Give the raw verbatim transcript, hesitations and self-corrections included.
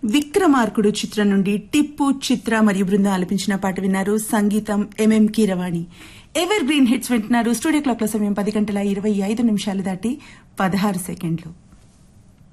విక్రమార్కుడు చిత్రం నుండి టిప్పు చిత్ర మరియు బృందం ఆలపించిన పాట విన్నారు. సంగీతం MM Keeravani. Ever green hits వింటున్నారు. స్టూడియో క్లాక్ లో సమయం పది గంటల ఇరవై ఐదు నిమిషాలు దాటి పదహారు సెకండ్లు.